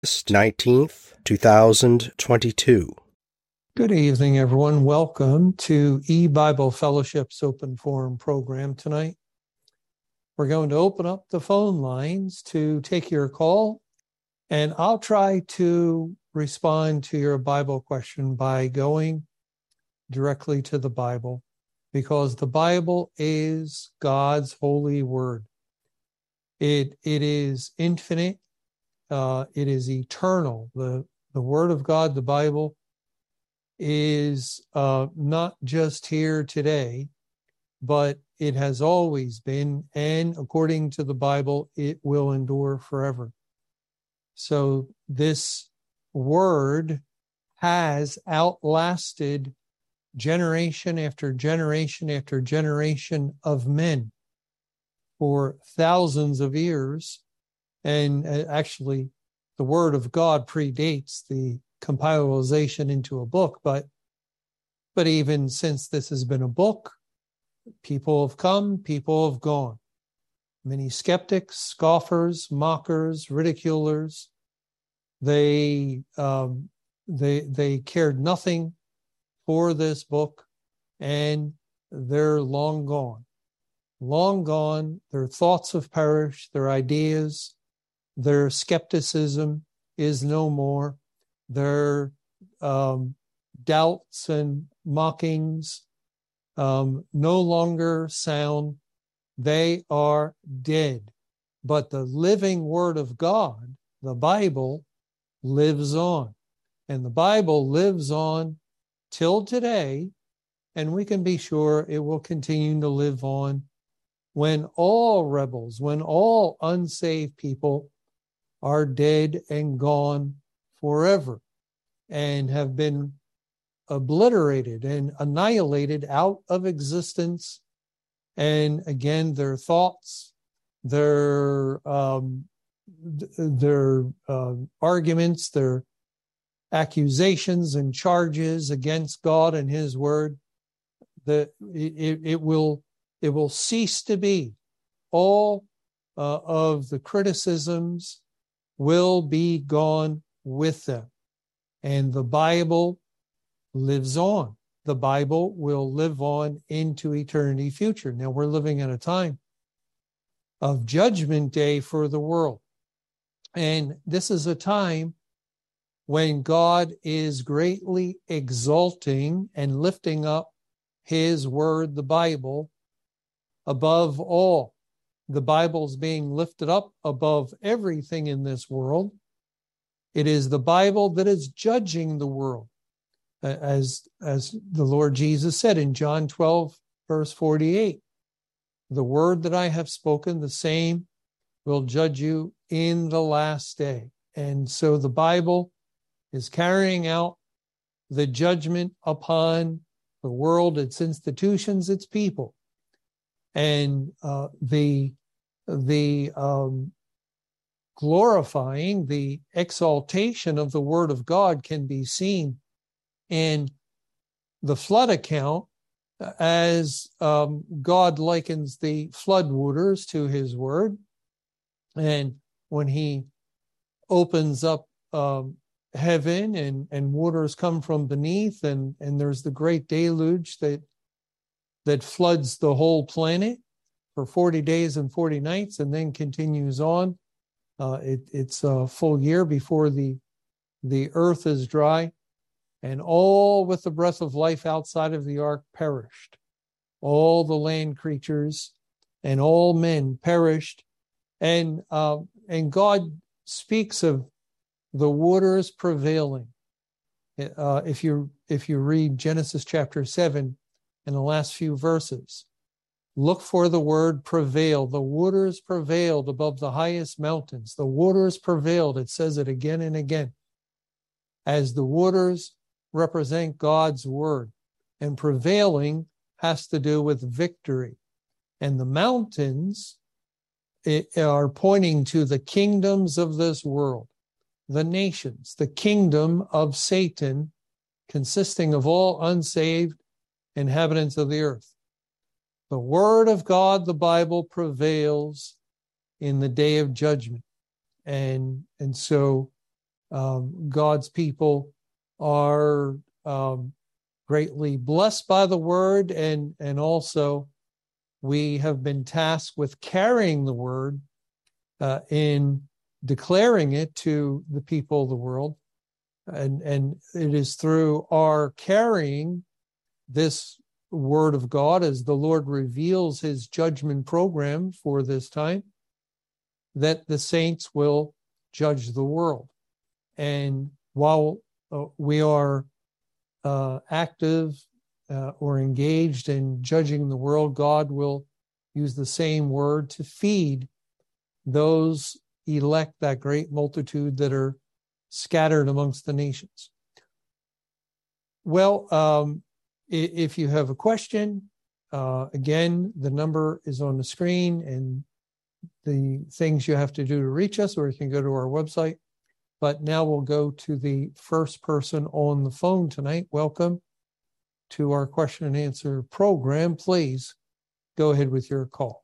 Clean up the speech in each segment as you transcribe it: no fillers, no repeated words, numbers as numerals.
19th, 2022. Good evening, everyone. Welcome to E-Bible Fellowship's Open Forum program tonight. We're going to open up the phone lines to take your call, and I'll try to respond to your Bible question by going directly to the Bible, because the Bible is God's holy word. It is infinite. It is eternal. The Word of God, the Bible, is not just here today, but it has always been, and according to the Bible, it will endure forever. So this Word has outlasted generation after generation after generation of men for thousands of years. And actually, the Word of God predates the compilation into a book, but even since this has been a book, people have come, people have gone. Many skeptics, scoffers, mockers, ridiculers, they cared nothing for this book, and they're long gone. Long gone, their thoughts have perished, their ideas, their skepticism is no more. Their doubts and mockings no longer sound. They are dead. But the living Word of God, the Bible, lives on. And the Bible lives on till today, and we can be sure it will continue to live on when all rebels, when all unsaved people are dead and gone forever and have been obliterated and annihilated out of existence. And again, their thoughts, their arguments, their accusations and charges against God and His Word, that it will cease to be. All of the criticisms will be gone with them. And the Bible lives on. The Bible will live on into eternity future. Now, we're living at a time of judgment day for the world. And this is a time when God is greatly exalting and lifting up His Word, the Bible, above all. The Bible's being lifted up above everything in this world. It is the Bible that is judging the world. As the Lord Jesus said in John 12, verse 48, the word that I have spoken, the same will judge you in the last day. And so the Bible is carrying out the judgment upon the world, its institutions, its people. And the glorifying, the exaltation of the Word of God can be seen in the flood account, as God likens the flood waters to His Word. And when He opens up heaven and waters come from beneath, and there's the great deluge that floods the whole planet for 40 days and 40 nights and then continues on. It's a full year before the earth is dry, and all with the breath of life outside of the ark perished. All the land creatures and all men perished. And God speaks of the waters prevailing. If you read Genesis chapter 7 in the last few verses, look for the word prevail. The waters prevailed above the highest mountains. The waters prevailed. It says it again and again. As the waters represent God's word. And prevailing has to do with victory. And the mountains are pointing to the kingdoms of this world, the nations, the kingdom of Satan, consisting of all unsaved inhabitants of the earth. The word of God, the Bible, prevails in the day of judgment. And so God's people are greatly blessed by the word, and also we have been tasked with carrying the word in declaring it to the people of the world. And it is through our carrying this word of God as the Lord reveals his judgment program for this time that the saints will judge the world. And while we are active or engaged in judging the world, God will use the same word to feed those elect, that great multitude that are scattered amongst the nations. Well, if you have a question, again, the number is on the screen and the things you have to do to reach us, or you can go to our website. But now we'll go to the first person on the phone tonight. Welcome to our question and answer program. Please go ahead with your call.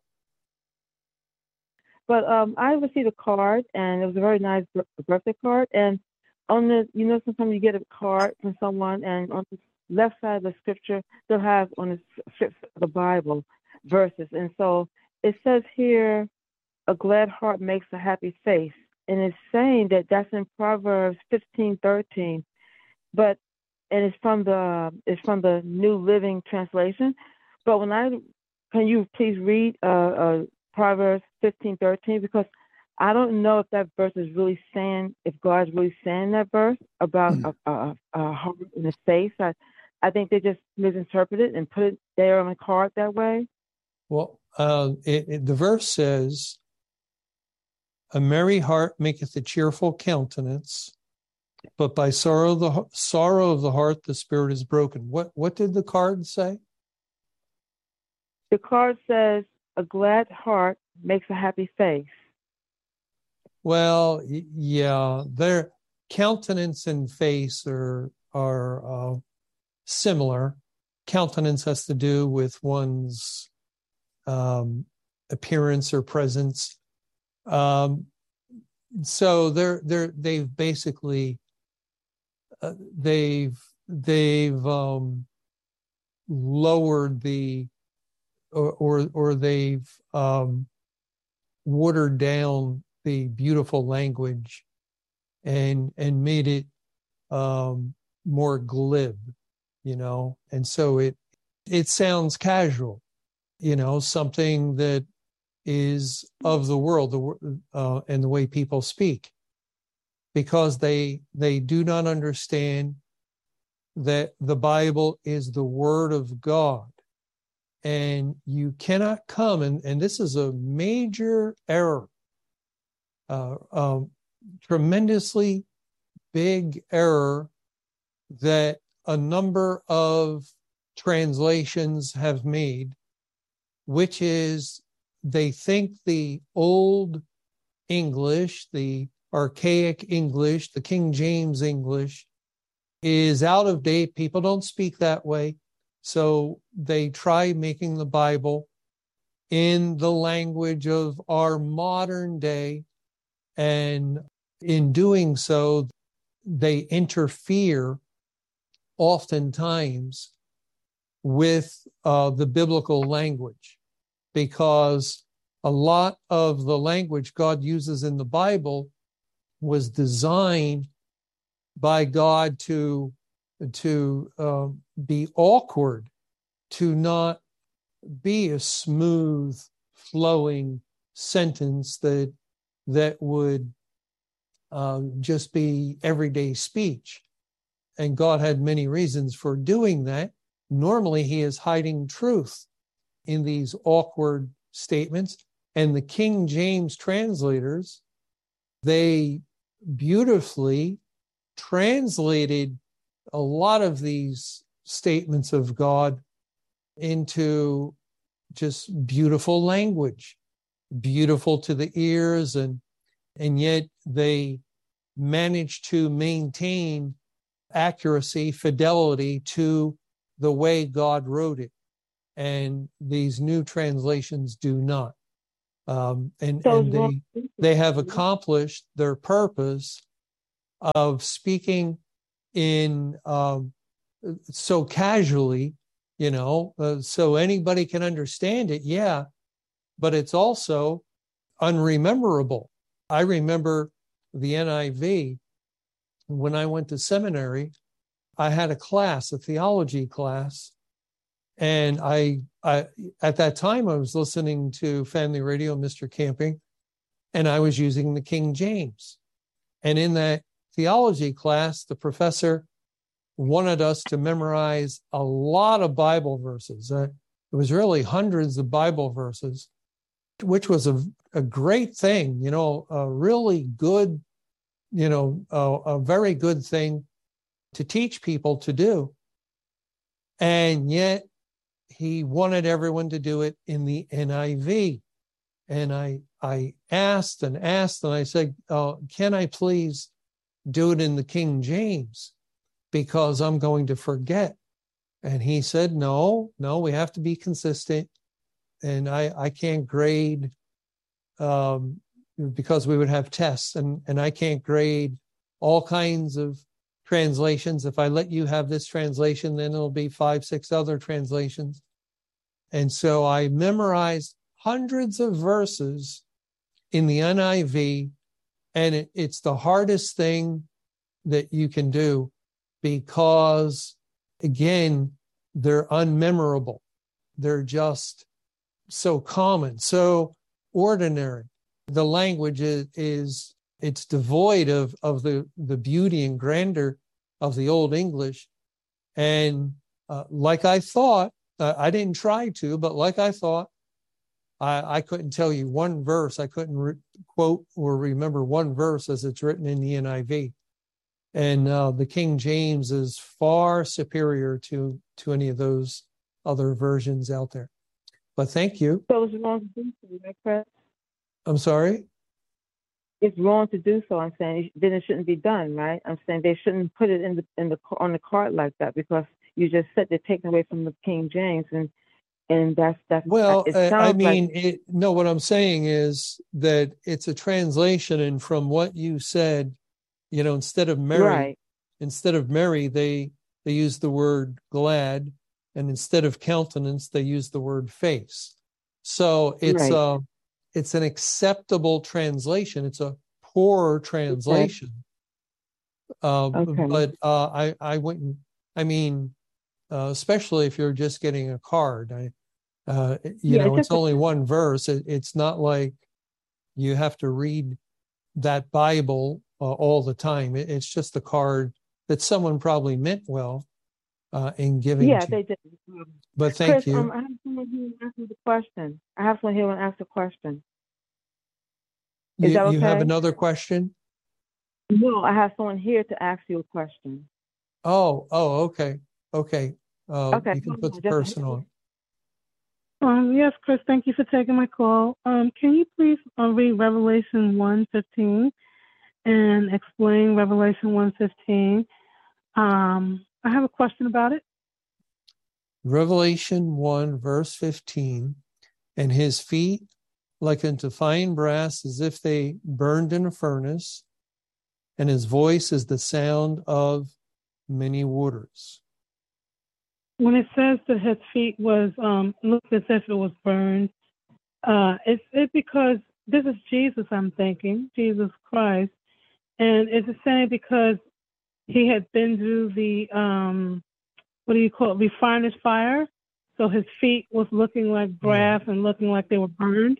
But I received a card, and it was a very nice birthday card. And on the, sometimes you get a card from someone, and on the left side of the scripture, they'll have on the Bible verses. And so it says here, a glad heart makes a happy face. And it's saying that's in Proverbs 15:13, and it's from the New Living Translation. But can you please read Proverbs 15:13, because I don't know if that verse is really saying, if God's really saying that verse about a heart in his face. I think they just misinterpreted and put it there on the card that way. Well, the verse says, "A merry heart maketh a cheerful countenance, but by sorrow of the heart the spirit is broken." What did the card say? The card says, "A glad heart makes a happy face." Well, yeah, their countenance and face are similar. Countenance has to do with one's appearance or presence. So they've basically they've lowered the or they've watered down the beautiful language and made it more glib, and so it sounds casual, something that is of the world, and the way people speak, because they do not understand that the Bible is the Word of God. And you cannot come, and this is a major error, tremendously big error that a number of translations have made, which is they think the old English, the archaic English, the King James English is out of date. People don't speak that way. So they try making the Bible in the language of our modern day. And in doing so, they interfere oftentimes with the biblical language, because a lot of the language God uses in the Bible was designed by God to be awkward, to not be a smooth flowing sentence that would just be everyday speech. And God had many reasons for doing that. Normally, he is hiding truth in these awkward statements. And the King James translators, they beautifully translated a lot of these statements of God into just beautiful language, beautiful to the ears, and yet they managed to maintain accuracy, fidelity to the way God wrote it. And these new translations do not. And they have accomplished their purpose of speaking in so casually, so anybody can understand it. Yeah, but it's also unrememberable. I remember the NIV when I went to seminary. I had a class, a theology class, and I at that time I was listening to Family Radio, Mr. Camping, and I was using the King James. And in that theology class, the professor wanted us to memorize a lot of Bible verses. It was really hundreds of Bible verses, which was a great thing, a really good, a very good thing to teach people to do. And yet he wanted everyone to do it in the NIV. And I asked and I said, can I please do it in the King James? Because I'm going to forget. And he said, no, we have to be consistent. And I can't grade because we would have tests, and I can't grade all kinds of translations. If I let you have this translation, then it'll be 5, 6 other translations. And so I memorized hundreds of verses in the NIV, and it's the hardest thing that you can do because, again, they're unmemorable. They're just so common, so ordinary. The language is it's devoid of the beauty and grandeur of the Old English. And like I thought, I didn't try to, but like I thought, I couldn't tell you one verse. I couldn't quote or remember one verse as it's written in the NIV. And the King James is far superior to any of those other versions out there. But thank you. So it's wrong to do so, right, Chris? I'm sorry? It's wrong to do so. I'm saying then it shouldn't be done, right? I'm saying they shouldn't put it on the card like that, because you just said they're taken away from the King James, and that's well. I mean, like, no. What I'm saying is that it's a translation, and from what you said, instead of Mary, right. They use the word glad, and instead of countenance, they use the word face. So it's right. It's an acceptable translation. It's a poor translation. Okay. But I wouldn't. I mean, especially if you're just getting a card. It's only one verse. It's not like you have to read that Bible all the time. It's just a card that someone probably meant well in giving. Yeah, to they did. But thank Chris, you. I have someone here to ask you the question. I have someone here to ask the question. Is that okay? You have another question? No, I have someone here to ask you a question. Oh, okay. Okay. You can put the person on. Yes, Chris, thank you for taking my call. Can you please read Revelation 1:15 and explain Revelation 1:15? I have a question about it. Revelation 1, verse 15, and his feet like unto fine brass, as if they burned in a furnace, and his voice is the sound of many waters. When it says that his feet was looked as if it was burned, is it because this is Jesus? I'm thinking Jesus Christ, and is it saying because he had been through the refiner's fire, so his feet was looking like brass and looking like they were burned?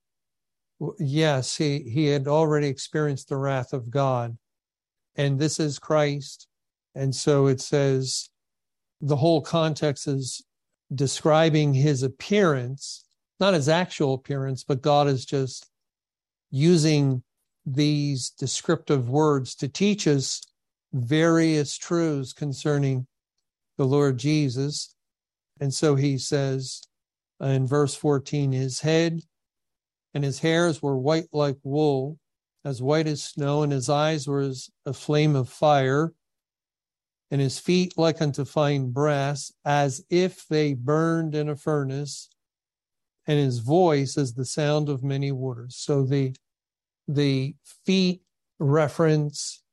Yes, he had already experienced the wrath of God, and this is Christ. And so it says the whole context is describing his appearance, not his actual appearance, but God is just using these descriptive words to teach us various truths concerning the Lord Jesus. And so he says in verse 14, his head and his hairs were white like wool, as white as snow, and his eyes were as a flame of fire, and his feet like unto fine brass, as if they burned in a furnace, and his voice as the sound of many waters. So the feet reference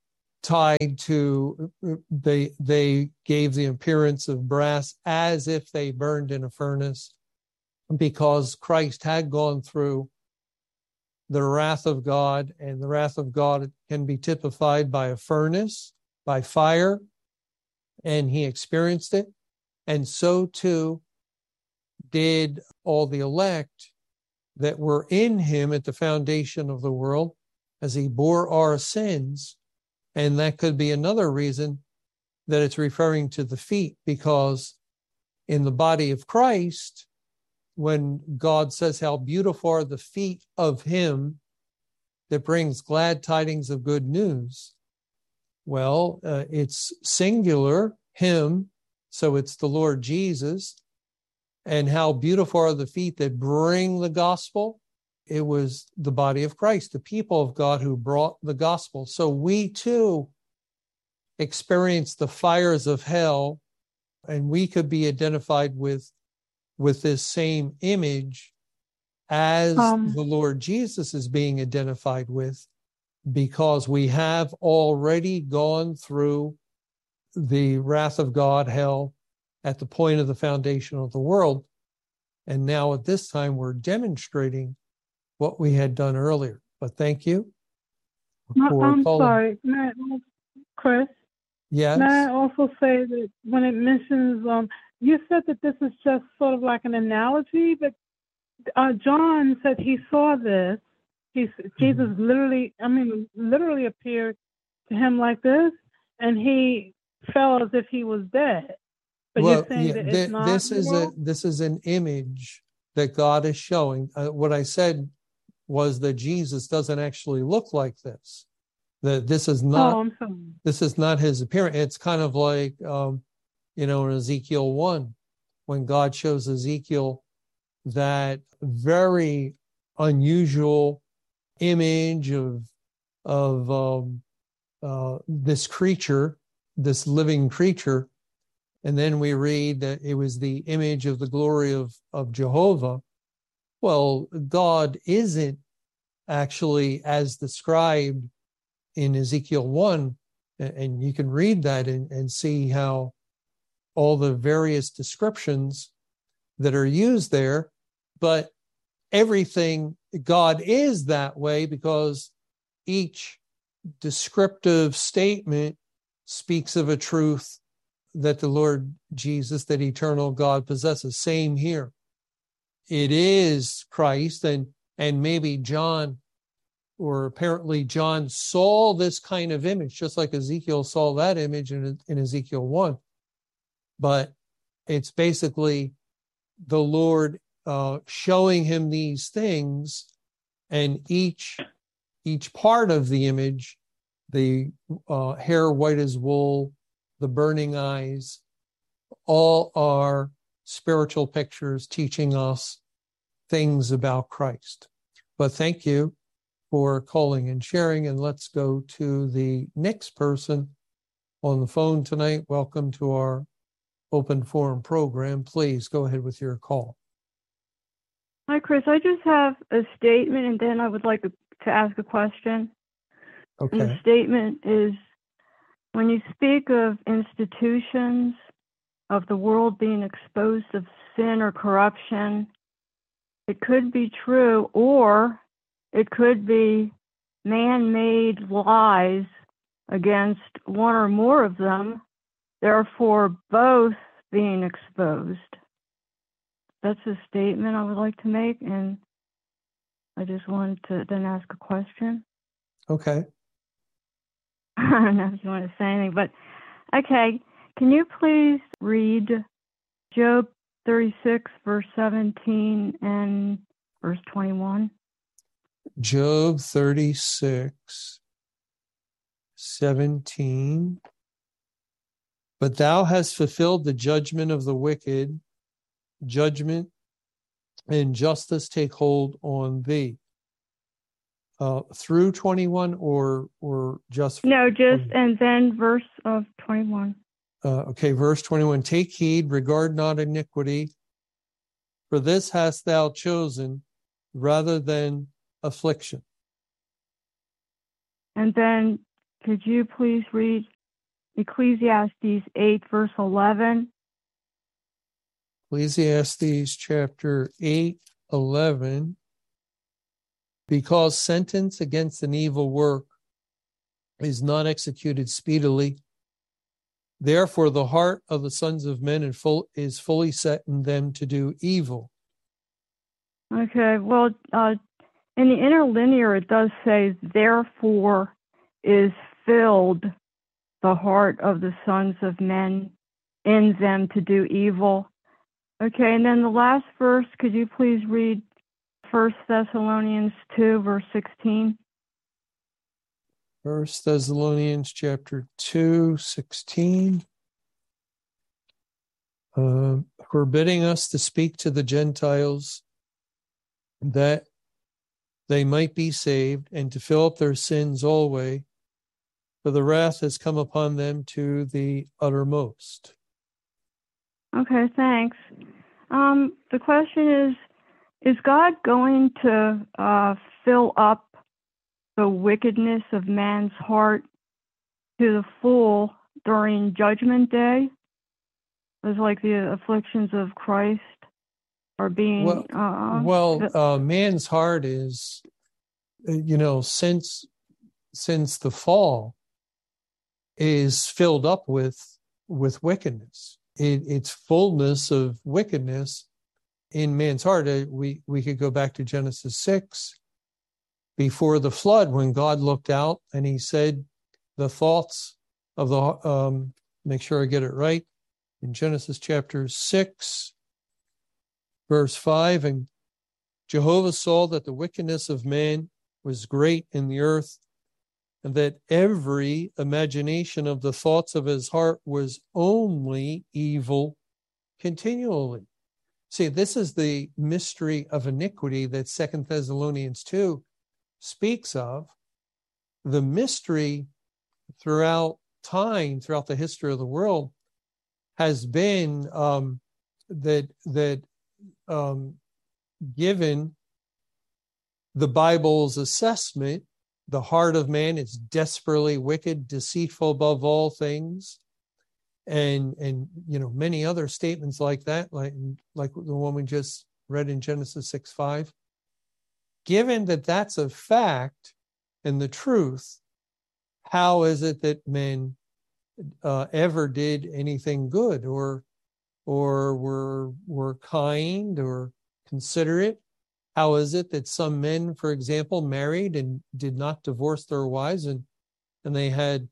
tied to, they gave the appearance of brass as if they burned in a furnace, because Christ had gone through the wrath of God, and the wrath of God can be typified by a furnace, by fire, and he experienced it. And so too did all the elect that were in him at the foundation of the world, as he bore our sins. And that could be another reason that it's referring to the feet, because in the body of Christ, when God says how beautiful are the feet of him that brings glad tidings of good news, well, it's singular, him, so it's the Lord Jesus. And how beautiful are the feet that bring the gospel? It was the body of Christ, the people of God who brought the gospel. So we too experience the fires of hell, and we could be identified with this same image as the Lord Jesus is being identified with, because we have already gone through the wrath of God, hell, at the point of the foundation of the world. And now at this time, we're demonstrating what we had done earlier. But thank you. I'm sorry, Chris. Yes. May I also say that when it mentions, you said that this is just sort of like an analogy, but John said he saw this. Jesus literally appeared to him like this, and he fell as if he was dead. But you're saying that it's not. This is an image that God is showing. What I said was that Jesus doesn't actually look like this. That this is not. This is not his appearance. It's kind of like in Ezekiel 1, when God shows Ezekiel that very unusual image of this creature, this living creature. And then we read that it was the image of the glory of Jehovah. Well, God isn't actually as described in Ezekiel 1. And you can read that and see how all the various descriptions that are used there. But everything, God is that way, because each descriptive statement speaks of a truth that the Lord Jesus, that eternal God possesses. Same here. It is Christ, and maybe John, or apparently John, saw this kind of image, just like Ezekiel saw that image in Ezekiel 1. But it's basically the Lord showing him these things, and each part of the image, the hair white as wool, the burning eyes, all are spiritual pictures teaching us things about Christ. But thank you for calling and sharing, and let's go to the next person on the phone tonight. Welcome to our open forum program. Please go ahead with your call. Hi, Chris. I just have a statement, and then I would like to ask a question. Okay. And the statement is, when you speak of institutions of the world being exposed of sin or corruption, it could be true, or it could be man-made lies against one or more of them, therefore both being exposed. That's a statement I would like to make, and I just wanted to then ask a question. Okay. I don't know if you want to say anything, but okay. Can you please read Job 36, verse 17 and verse 21? Job 36, 17. But thou hast fulfilled the judgment of the wicked. Judgment and justice take hold on thee. Through 21 or just? No, just, and then verse of 21. Okay, verse 21. Take heed, regard not iniquity, for this hast thou chosen rather than affliction. And then could you please read Ecclesiastes 8, verse 11? Ecclesiastes chapter 8:11. Because sentence against an evil work is not executed speedily, therefore the heart of the sons of men is fully set in them to do evil. Okay, well, in the interlinear, it does say, therefore is filled the heart of the sons of men in them to do evil. Okay, and then the last verse, could you please read 1 Thessalonians 2, verse 16? 1 Thessalonians chapter 2:16. Forbidding us to speak to the Gentiles that they might be saved and to fill up their sins always, for the wrath has come upon them to the uttermost. Okay, thanks. The question is God going to fill up the wickedness of man's heart to the full during Judgment Day? It's like the afflictions of Christ are being... man's heart is, since the fall, is filled up with wickedness. It's fullness of wickedness in man's heart. We could go back to Genesis 6, before the flood, when God looked out and he said the thoughts of the, make sure I get it right, in Genesis chapter 6, verse 5, and Jehovah saw that the wickedness of man was great in the earth, and that every imagination of the thoughts of his heart was only evil continually. See, this is the mystery of iniquity that 2 Thessalonians 2 speaks of. The mystery throughout time, throughout the history of the world, has been given the Bible's assessment, the heart of man is desperately wicked, deceitful above all things, and many other statements like that, like the one we just read in Genesis 6:5. Given that that's a fact and the truth, how is it that men ever did anything good or were kind or considerate? How is it that some men, for example, married and did not divorce their wives, and they had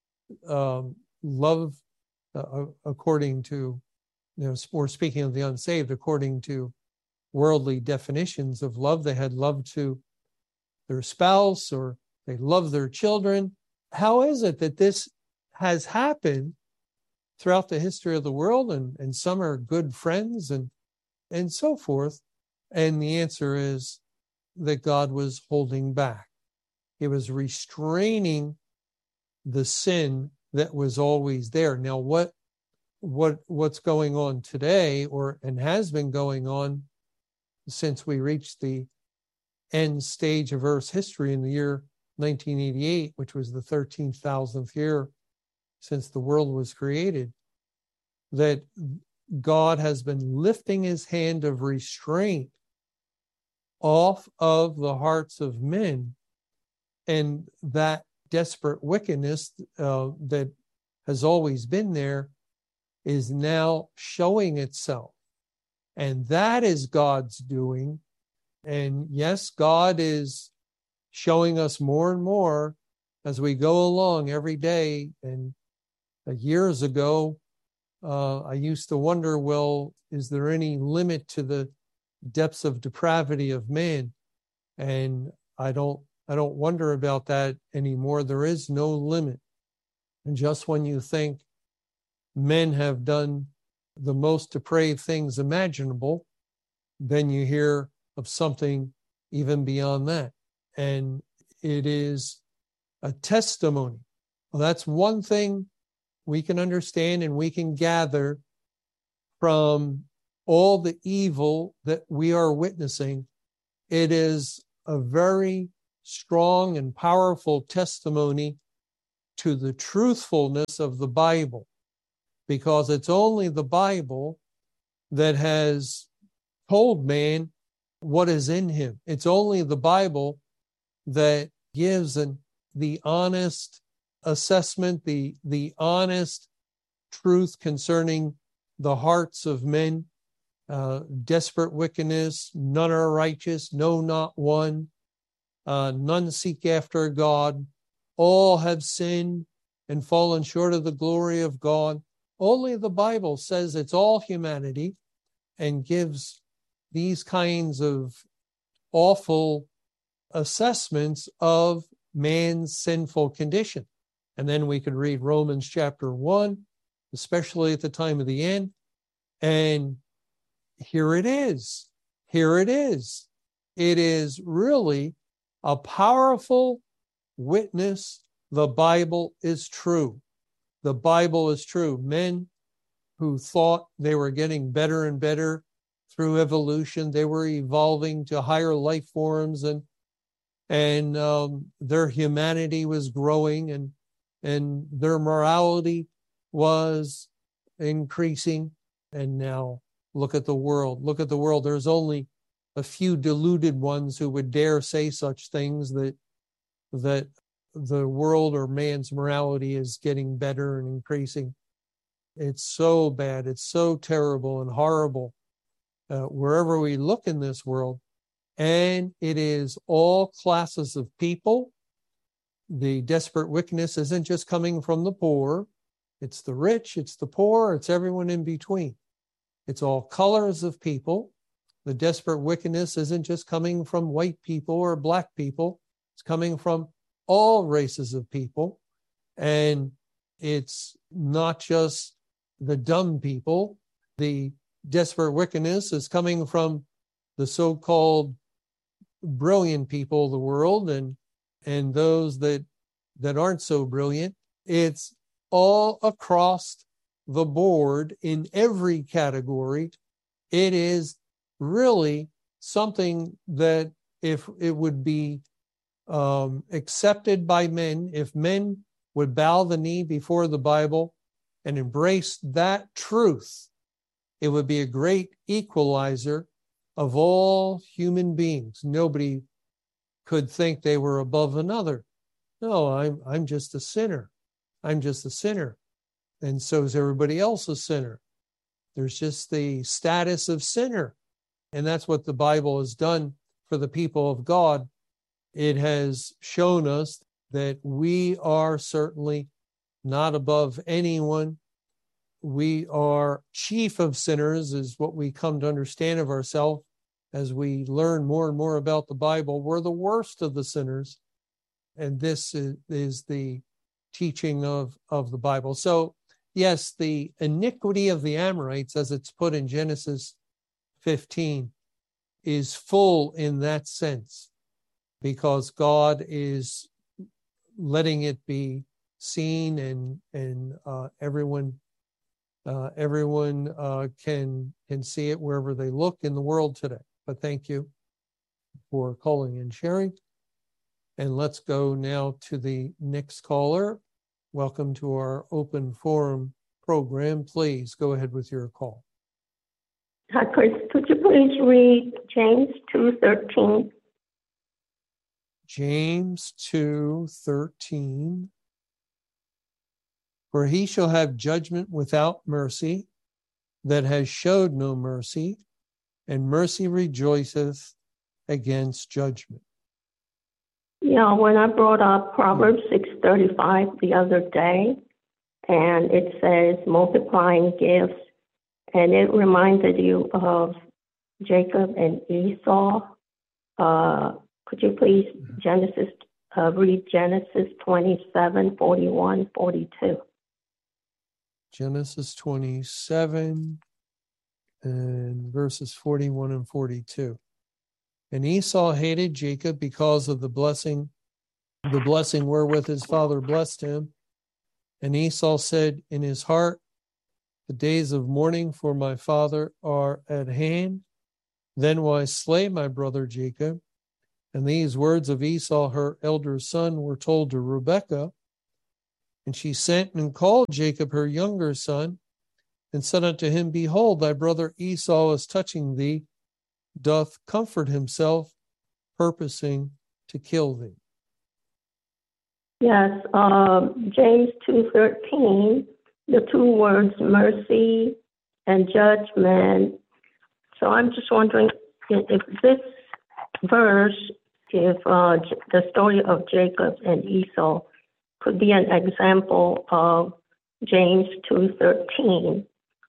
love according to, or speaking of the unsaved, according to worldly definitions of love, they had love to their spouse or they loved their children? How is it that this has happened throughout the history of the world, and some are good friends and so forth? And the answer is that God was holding back. He was restraining the sin that was always there. Now, what's going on today, and has been going on since we reached the end stage of Earth's history in the year 1988, which was the 13,000th year since the world was created, that God has been lifting his hand of restraint off of the hearts of men, and that desperate wickedness that has always been there is now showing itself. And that is God's doing. And yes, God is showing us more and more as we go along every day. And years ago, I used to wonder, well, is there any limit to the depths of depravity of man? And I don't wonder about that anymore. There is no limit. And just when you think men have done the most depraved things imaginable, then you hear of something even beyond that. And it is a testimony. Well, that's one thing we can understand and we can gather from all the evil that we are witnessing. It is a very strong and powerful testimony to the truthfulness of the Bible, because it's only the Bible that has told man what is in him. It's only the Bible that gives the honest assessment, the honest truth concerning the hearts of men. Desperate wickedness, none are righteous, no, not one. None seek after God. All have sinned and fallen short of the glory of God. Only the Bible says it's all humanity and gives these kinds of awful assessments of man's sinful condition. And then we could read Romans chapter 1, especially at the time of the end. And here it is. Here it is. It is really a powerful witness. The Bible is true. The Bible is true. Men who thought they were getting better and better through evolution, they were evolving to higher life forms, and their humanity was growing, and their morality was increasing. And now look at the world. Look at the world. There's only a few deluded ones who would dare say such things, that the world or man's morality is getting better and increasing. It's so bad. It's so terrible and horrible wherever we look in this world. And it is all classes of people. The desperate wickedness isn't just coming from the poor. It's the rich, it's the poor, it's everyone in between. It's all colors of people. The desperate wickedness isn't just coming from white people or black people. It's coming from all races of people. And it's not just the dumb people. The desperate wickedness is coming from the so-called brilliant people of the world and those that aren't so brilliant. It's all across the board in every category. It is really something that if it would be accepted by men, if men would bow the knee before the Bible and embrace that truth, it would be a great equalizer of all human beings. Nobody could think they were above another. No, I'm just a sinner. I'm just a sinner. And so is everybody else a sinner. There's just the status of sinner. And that's what the Bible has done for the people of God. It has shown us that we are certainly not above anyone. We are chief of sinners, is what we come to understand of ourselves as we learn more and more about the Bible. We're the worst of the sinners. And this is the teaching of the Bible. So, yes, the iniquity of the Amorites, as it's put in Genesis 15, is full in that sense, because God is letting it be seen, and everyone can see it wherever they look in the world today. But thank you for calling and sharing. And let's go now to the next caller. Welcome to our open forum program. Please go ahead with your call. Hi, Chris. Could you please read James 2:13? James 2:13. For he shall have judgment without mercy, that has showed no mercy, and mercy rejoiceth against judgment. Yeah, when I brought up Proverbs 6:35 the other day, and it says multiplying gifts, and it reminded you of Jacob and Esau. Could you please read Genesis 27:41-42? Genesis 27 and verses 41 and 42. And Esau hated Jacob because of the blessing wherewith his father blessed him. And Esau said in his heart, the days of mourning for my father are at hand. Then will I slay my brother Jacob. And these words of Esau, her elder son, were told to Rebekah. And she sent and called Jacob her younger son, and said unto him, Behold, thy brother Esau is touching thee, doth comfort himself, purposing to kill thee. Yes, James 2:13, the two words mercy and judgment. So I'm just wondering if this verse, if the story of Jacob and Esau could be an example of James 2:13.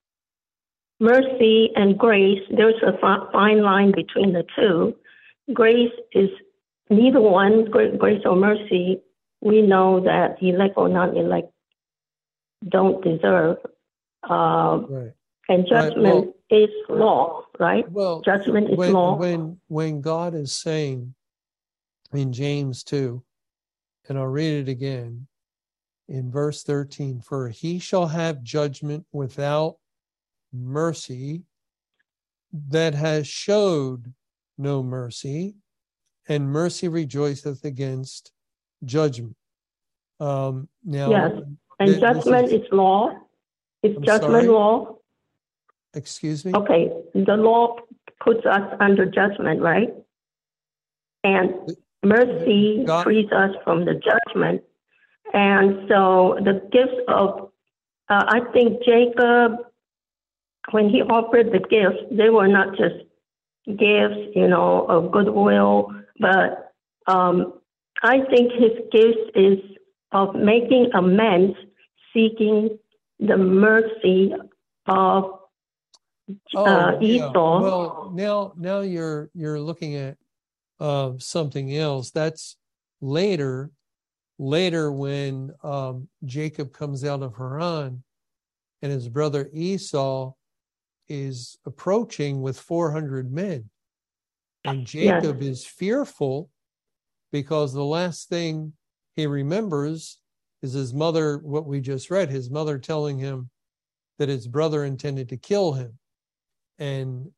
Mercy and grace, there's a fine line between the two. Grace is neither one, grace or mercy. We know that elect or non-elect don't deserve. Right. And judgment is law, right? Well, judgment is law. When God is saying in James 2, and I'll read it again in verse 13, for he shall have judgment without mercy that has showed no mercy, and mercy rejoiceth against judgment. Now, yes, and judgment is law. Is judgment law? Excuse me? Okay, the law puts us under judgment, right? And mercy frees us from the judgment. And so the gifts of, I think Jacob, when he offered the gifts, they were not just gifts, of goodwill, but I think his gifts is of making amends, seeking the mercy of Esau. Yeah. Well, now you're looking at something else. That's later when Jacob comes out of Haran, and his brother Esau is approaching with 400 men. And Jacob is fearful because the last thing he remembers is his mother, what we just read, his mother telling him that his brother intended to kill him. And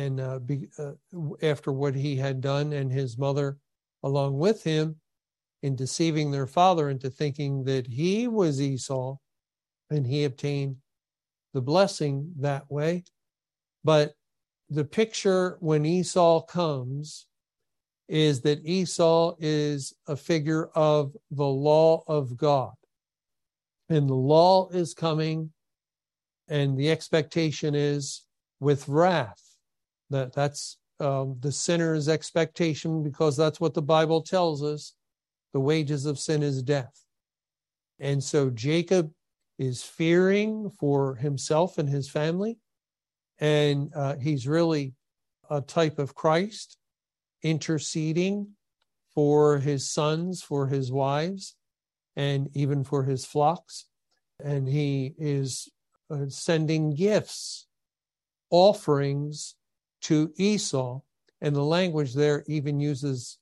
after what he had done, and his mother along with him, in deceiving their father into thinking that he was Esau, and he obtained the blessing that way. But the picture when Esau comes is that Esau is a figure of the law of God. And the law is coming, and the expectation is with wrath. That's the sinner's expectation, because that's what the Bible tells us. The wages of sin is death. And so Jacob is fearing for himself and his family. And he's really a type of Christ, interceding for his sons, for his wives, and even for his flocks. And he is sending gifts, offerings to Esau. And the language there even uses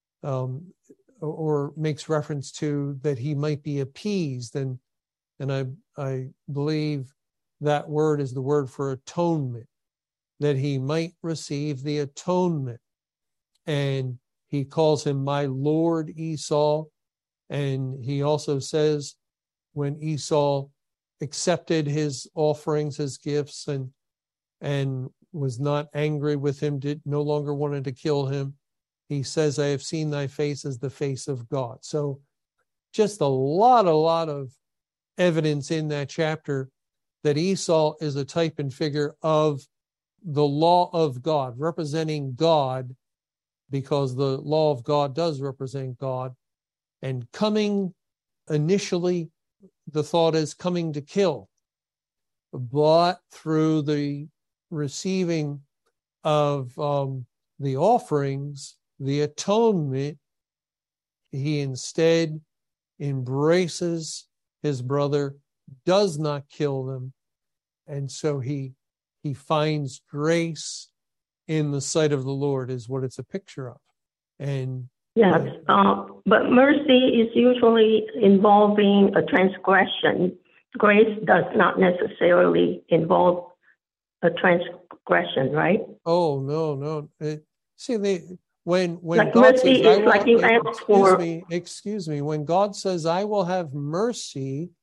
or makes reference to that he might be appeased. And I believe that word is the word for atonement, that he might receive the atonement. And he calls him my Lord Esau. And he also says when Esau accepted his offerings, his gifts, and was not angry with him, no longer wanted to kill him, he says, I have seen thy face as the face of God. So just a lot of evidence in that chapter that Esau is a type and figure of the law of God, representing God, because the law of God does represent God. And coming, initially, the thought is coming to kill. But through the receiving of the offerings, the atonement, he instead embraces his brother, does not kill them. And so he finds grace in the sight of the Lord, is what it's a picture of. And yes, but mercy is usually involving a transgression. Grace does not necessarily involve a transgression, right? Oh, no. When like God mercy says, is like you ask for. Excuse me. When God says, I will have mercy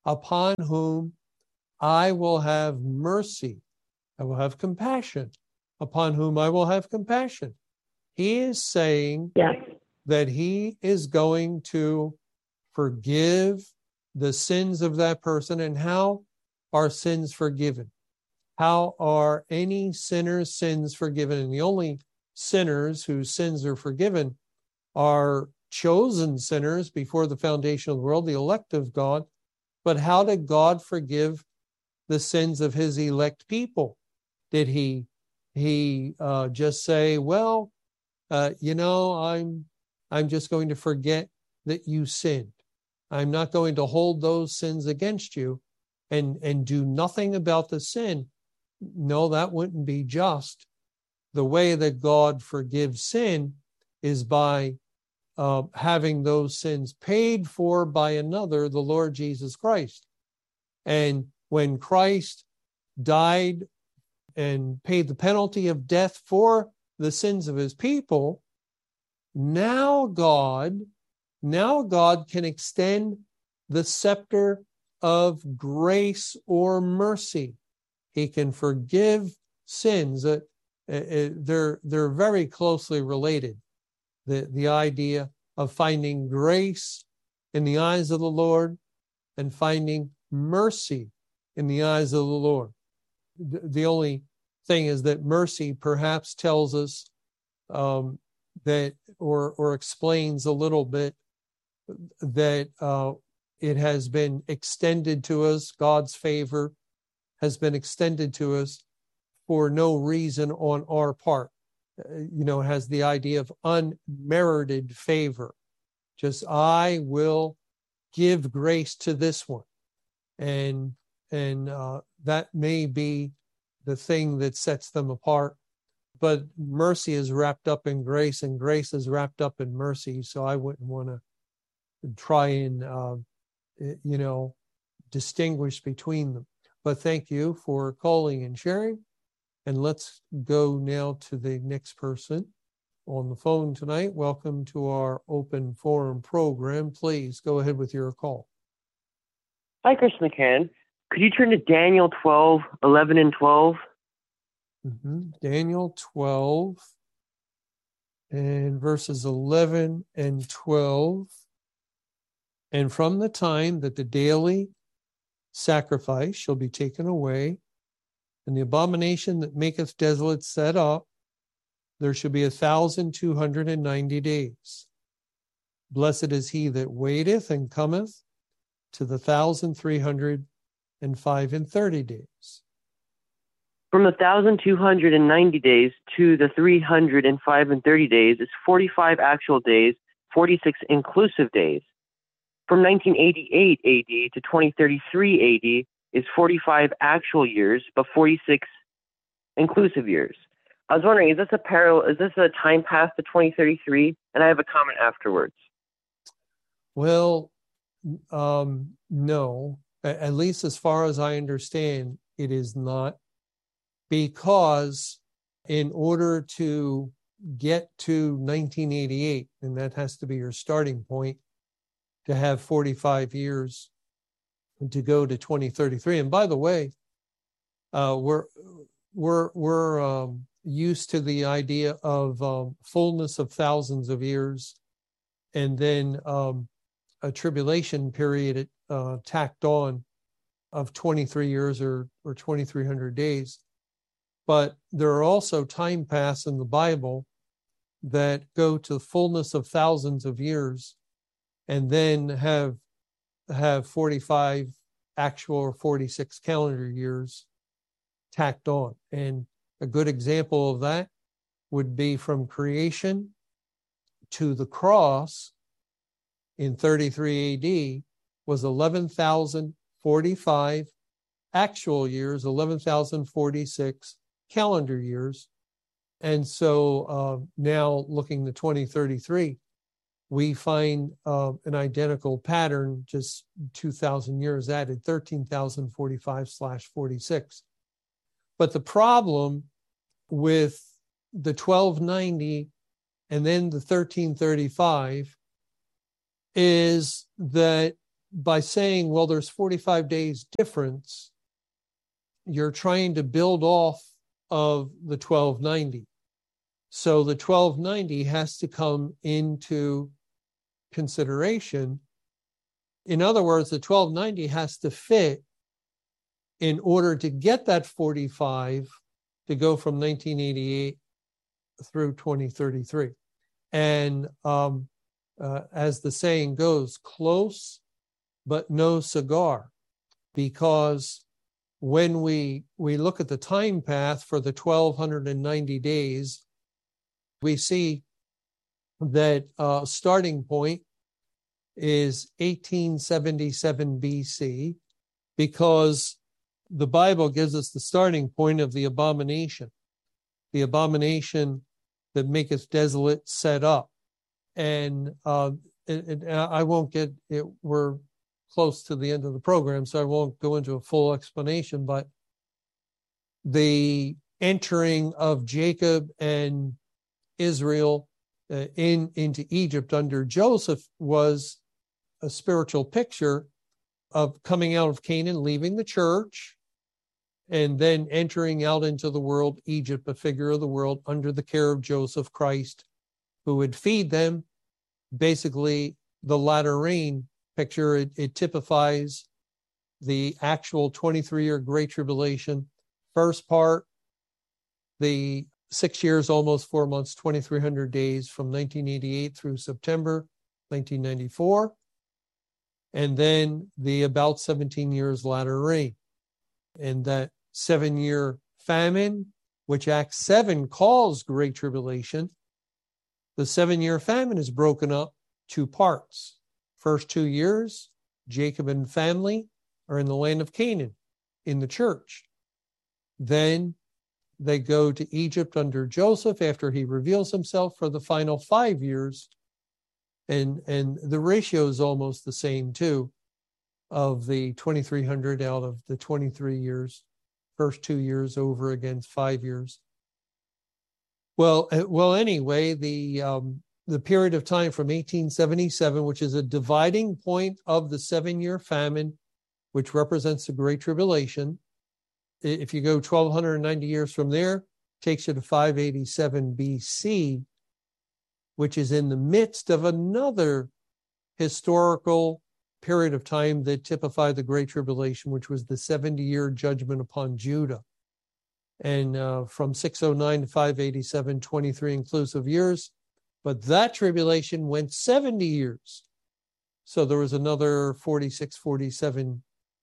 upon whom I will have mercy. I will have compassion. Upon whom I will have compassion. He is saying that he is going to forgive the sins of that person. And how are sins forgiven? How are any sinner's sins forgiven? And the only sinners whose sins are forgiven are chosen sinners before the foundation of the world, the elect of God. But how did God forgive the sins of his elect people? Did he just say, well, I'm just going to forget that you sinned. I'm not going to hold those sins against you and do nothing about the sin. No, that wouldn't be just. The way that God forgives sin is by having those sins paid for by another, the Lord Jesus Christ. And when Christ died and paid the penalty of death for the sins of his people, now God can extend the scepter of grace or mercy. He can forgive sins. They're very closely related. The idea of finding grace in the eyes of the Lord and finding mercy in the eyes of the Lord. The only thing is that mercy perhaps tells us that or explains a little bit that it has been extended to us. God's favor has been extended to us for no reason on our part. It has the idea of unmerited favor. Just, I will give grace to this one. And that may be the thing that sets them apart. But mercy is wrapped up in grace, and grace is wrapped up in mercy. So I wouldn't want to try and, distinguish between them. But thank you for calling and sharing. And let's go now to the next person on the phone tonight. Welcome to our open forum program. Please go ahead with your call. Hi, Chris McCann. Could you turn to Daniel 12, 11 and 12? Daniel 12 and verses 11 and 12. And from the time that the daily sacrifice shall be taken away, and the abomination that maketh desolate set up, there shall be 1,290 days. Blessed is he that waiteth and cometh to the 1,305 and 30 days. From the 1,290 days to the 305 and 30 days is 45 actual days, 46 inclusive days. From 1988 AD to 2033 AD is 45 actual years, but 46 inclusive years. I was wondering, is this a time path to 2033? And I have a comment afterwards. Well, no, at least as far as I understand, it is not, because in order to get to 1988, and that has to be your starting point, to have 45 years to go to 2033. And by the way, we're used to the idea of fullness of thousands of years, and then a tribulation period tacked on of 23 years or 2,300 days. But there are also time paths in the Bible that go to the fullness of thousands of years, and then have 45 actual or 46 calendar years tacked on. And a good example of that would be from creation to the cross in 33 AD was 11,045 actual years, 11,046 calendar years. And so now looking to 2033, we find an identical pattern, just 2,000 years added, 13,045/46. But the problem with the 1290 and then the 1335 is that by saying, well, there's 45 days difference, you're trying to build off of the 1290. So the 1290 has to come into consideration. In other words, the 1290 has to fit in order to get that 45 to go from 1988 through 2033. And as the saying goes, close but no cigar, because when we look at the time path for the 1290 days, we see that starting point is 1877 BC, because the Bible gives us the starting point of the abomination that maketh desolate set up. And I won't get it, we're close to the end of the program, so I won't go into a full explanation, but the entering of Jacob and Israel into Egypt under Joseph was a spiritual picture of coming out of Canaan, leaving the church, and then entering out into the world, Egypt, a figure of the world, under the care of Joseph Christ, who would feed them. Basically, the latter rain picture, it typifies the actual 23-year Great Tribulation. First part, the 6 years, almost 4 months, 2,300 days from 1988 through September 1994. And then the about 17 years latter rain. And that 7-year famine, which Acts 7 calls Great Tribulation, the 7-year famine is broken up 2 parts. First 2 years, Jacob and family are in the land of Canaan, in the church. Then they go to Egypt under Joseph after he reveals himself for the final 5 years. And the ratio is almost the same too, of the 2,300 out of the 23 years, first 2 years over against 5 years. Well, anyway, the period of time from 1877, which is a dividing point of the 7-year famine, which represents the Great Tribulation. If you go 1,290 years from there, takes you to 587 BC, which is in the midst of another historical period of time that typified the Great Tribulation, which was the 70-year judgment upon Judah. And from 609 to 587, 23 inclusive years. But that tribulation went 70 years. So there was another 47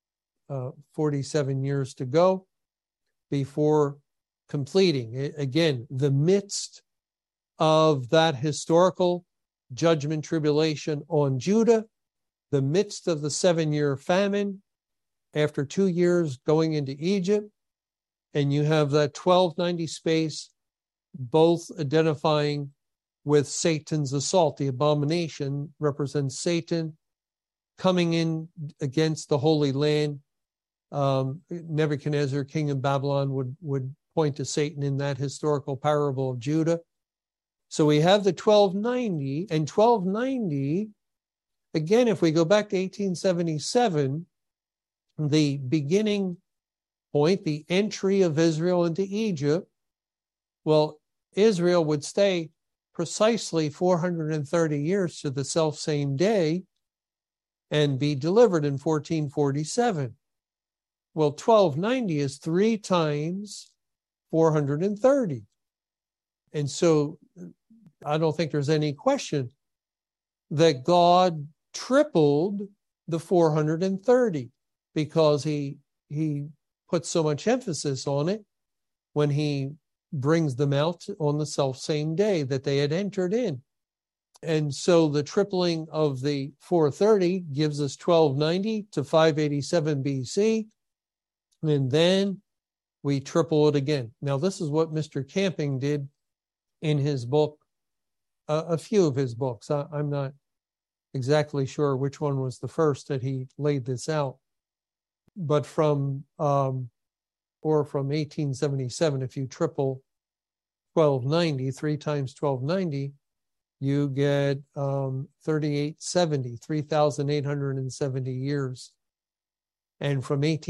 years to go before completing. Again, the midst of that historical judgment tribulation on Judah, the midst of the 7-year famine, after 2 years going into Egypt, and you have that 1290 space, both identifying with Satan's assault. The abomination represents Satan coming in against the Holy Land. Nebuchadnezzar, king of Babylon, would point to Satan in that historical parable of Judah. So we have the 1290, and 1290, again, if we go back to 1877, the beginning point, the entry of Israel into Egypt, well, Israel would stay precisely 430 years to the self-same day and be delivered in 1447. Well, 1290 is 3 times 430. And so I don't think there's any question that God tripled the 430 because he puts so much emphasis on it when he brings them out on the self-same day that they had entered in. And so the tripling of the 430 gives us 1290 to 587 BC. And then we triple it again. Now, this is what Mr. Camping did in his book, a few of his books. I'm not exactly sure which one was the first that he laid this out. But from 1877, if you triple 1290, 3 times 1290, you get 3870, 3,870 years. And from 18